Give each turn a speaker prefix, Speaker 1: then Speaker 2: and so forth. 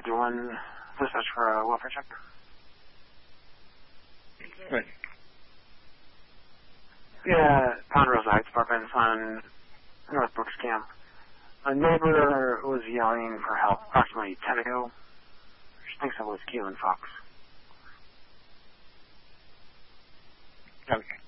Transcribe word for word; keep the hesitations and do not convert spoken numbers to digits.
Speaker 1: doing dispatch for a welfare check.
Speaker 2: Right.
Speaker 1: Yeah, Ponderosa Heights Apartments on North Brooks Camp. A neighbor was yelling for help approximately ten ago. She thinks it was Keelan Fox.
Speaker 2: Okay.